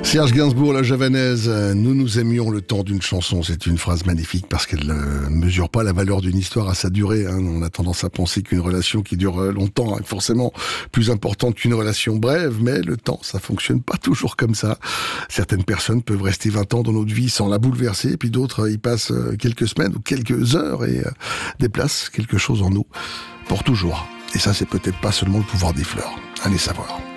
Serge Gainsbourg, la javanaise, nous nous aimions le temps d'une chanson. C'est une phrase magnifique parce qu'elle ne mesure pas la valeur d'une histoire à sa durée. On a tendance à penser qu'une relation qui dure longtemps est forcément plus importante qu'une relation brève, mais le temps, ça fonctionne pas toujours comme ça. Certaines personnes peuvent rester 20 ans dans notre vie sans la bouleverser, puis d'autres y passent quelques semaines ou quelques heures et déplacent quelque chose en nous pour toujours. Et ça, c'est peut-être pas seulement le pouvoir des fleurs. Allez savoir.